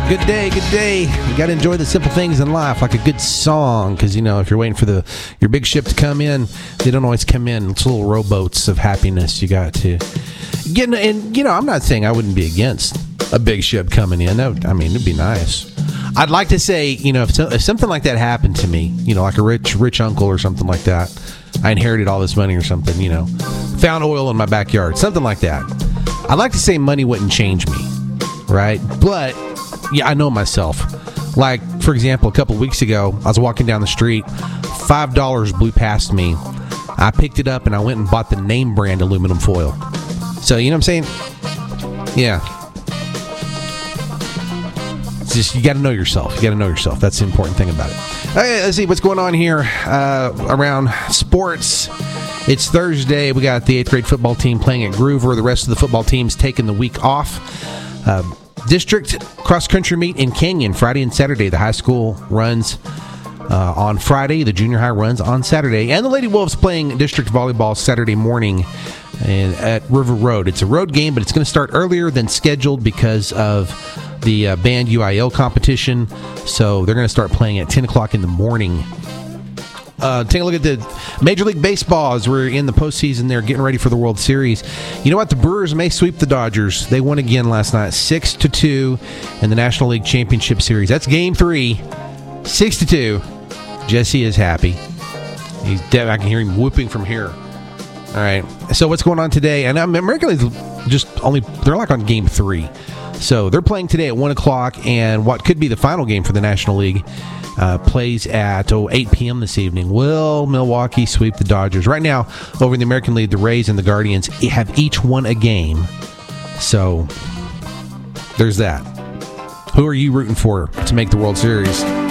Good day, good day. You got to enjoy the simple things in life, like a good song, because, you know, if you're waiting for your big ship to come in, they don't always come in. It's little rowboats of happiness you got to get. And, you know, I'm not saying I wouldn't be against a big ship coming in. I mean, it'd be nice. I'd like to say, you know, if something like that happened to me, you know, like a rich uncle or something like that, I inherited all this money or something, you know, found oil in my backyard, something like that. I'd like to say money wouldn't change me, right? But, yeah, I know myself. Like, for example, a couple of weeks ago, I was walking down the street, $5 blew past me. I picked it up and I went and bought the name brand aluminum foil. So, you know what I'm saying? Yeah. Just, you got to know yourself. That's the important thing about it. Okay, let's see what's going on here around sports. It's Thursday. We got the 8th grade football team playing at Groover. The rest of the football team's taking the week off. District cross-country meet in Canyon Friday and Saturday. The high school runs on Friday. The junior high runs on Saturday. And the Lady Wolves playing district volleyball Saturday morning at River Road. It's a road game, but it's going to start earlier than scheduled because of the band UIL competition. So they're going to start playing at 10 o'clock in the morning. Take a look at the Major League Baseball as we're in the postseason. They're getting ready for the World Series. You know what? The Brewers may sweep the Dodgers. They won again last night, 6-2 in the National League Championship Series. That's Game 3, 6-2. Jesse is happy. He's dead. I can hear him whooping from here. All right. So what's going on today? And American League's they're like on Game 3. So they're playing today at 1 o'clock, and what could be the final game for the National League plays at 8 p.m. this evening. Will Milwaukee sweep the Dodgers? Right now, over in the American League, the Rays and the Guardians have each won a game. So there's that. Who are you rooting for to make the World Series?